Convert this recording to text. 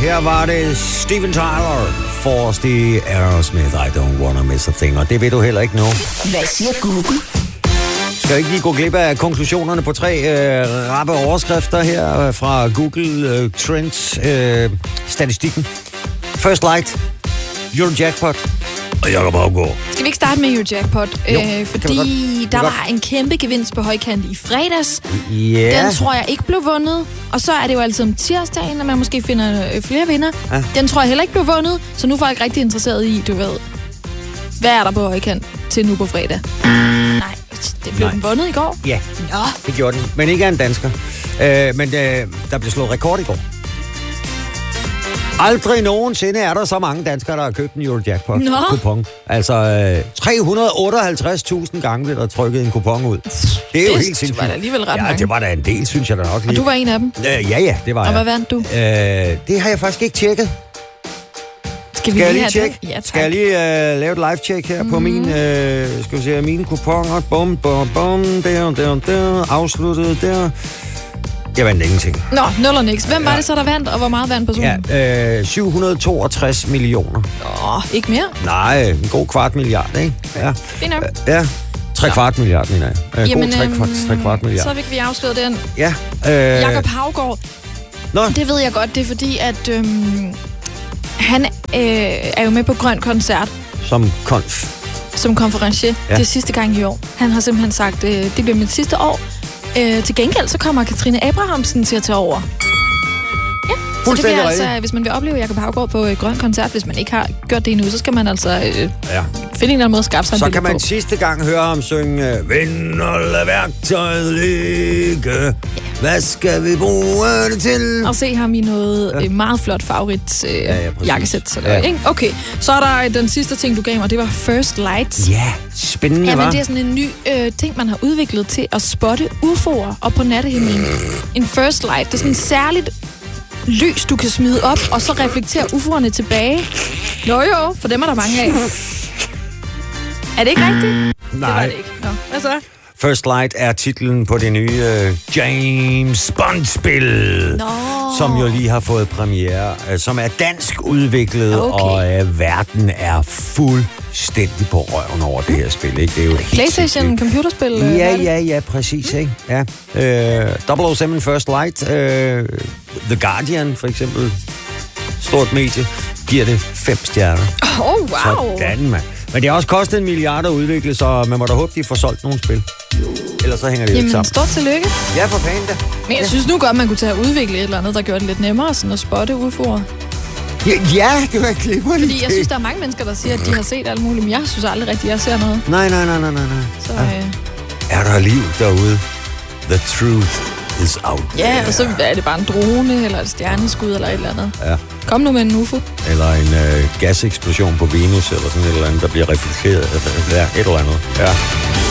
Her var det Steven Tyler, Forrest i Aerosmith, I Don't Wanna Miss a Thing. Og det ved du heller ikke nu. Hvad siger Google? Skal ikke lige gå glip af konklusionerne på 3 rappe overskrifter her fra Google Trends statistikken. First Light, Eurojackpot og Jacob Haugaard. Skal vi ikke starte med Eurojackpot? Fordi der var en kæmpe gevinst på højkant i fredags. Ja. Den tror jeg ikke blev vundet. Og så er det jo altid om tirsdagen, at man måske finder flere vinder. Ja. Den tror jeg heller ikke blev vundet. Så nu er folk rigtig interesseret i, du ved, hvad er der på højkant til nu på fredag? Nej, det blev den vundet i går. Ja, Nå. det gjorde den. Men ikke af en dansker. Men der blev slået rekord i går. Aldrig nogensinde er der så mange danskere, der har købt en Eurojackpot-kupon. Altså 358.000 gange blev der trykket en kupon ud. Det er jo helt sindssygt. Det var da alligevel ret mange. Ja, det var da en del, synes jeg da nok lige. Og du var en af dem? Ja, det var jeg. Og hvad vandt du? Det har jeg faktisk ikke tjekket. Skal jeg lige tjekke? Ja, skal jeg lige lave et live-check her på min, skal vi se, mine kuponer. Bum, bum, bum, der, afsluttet der. Jeg vandt ingenting. Nå, 0 og niks. Hvem var det så, der vandt, og hvor meget vandt personen? Ja, 762 millioner. Ikke mere? Nej, en god kvart milliard, ikke? Ja. Det er nok. Ja, 3/4 milliard, mener jeg. Jamen, god 3/4 milliard. Så fik vi afsløret den. Ja. Jacob Haugaard. Nå. Det ved jeg godt, det er fordi, at han er jo med på Grøn Koncert. Som konferencier. Ja. Det er sidste gang i år. Han har simpelthen sagt, det bliver mit sidste år. Til gengæld, så kommer Katrine Abrahamsen til at tage over. Ja, så det bliver altså, hvis man vil opleve Jacob Haugaard på Grøn Koncert, hvis man ikke har gjort det endnu, så skal man altså finde en eller anden måde at skaffe sig en så billede kan man på. Sidste gang høre ham synge Vind og lad værktøjet ligge. Hvad skal vi bruge det til? Og se ham i noget meget flot favorit jakkesæt. Ikke? Okay, så er der den sidste ting, du gav mig. Det var First Light. Ja, spændende, men det er sådan en ny ting, man har udviklet til at spotte UFO'er op på nattehimlen. En First Light. Det er sådan en særligt lys, du kan smide op, og så reflekterer UFO'erne tilbage. Jo, for dem er der mange af. Er det ikke rigtigt? Nej. Det var det ikke. Nå, hvad så? First Light er titlen på det nye James Bond-spil, som jo lige har fået premiere, som er dansk udviklet, og verden er fuldstændig på røven over det her spil. Ikke? Det er jo PlayStation computerspil? Ja, præcis. Ikke? Ja. 007 First Light, The Guardian for eksempel, stort medie, giver det 5 stjerner. Wow! Sådan, mand. Men det har også kostet 1 milliard at udvikle, så man må da håbe, de får solgt nogle spil. Ellers så hænger det ikke sammen. Stort tillykke. Ja, for fanden da. Men jeg synes nu godt, man kunne tage at udvikle et eller andet, der gør det lidt nemmere sådan at spotte UFO'er. Ja, det var glimrende. Fordi jeg synes, der er mange mennesker, der siger, at de har set alt muligt, men jeg synes aldrig rigtigt, at jeg ser noget. Nej. Så, Er der liv derude? The truth is out there. Ja, og så er det bare en drone, eller et stjerneskud, eller et eller andet. Ja. Kom nu med en UFO. Eller en gaseksplosion på Venus, eller sådan et eller andet, der bliver reflekteret. Ja, et eller andet. Ja.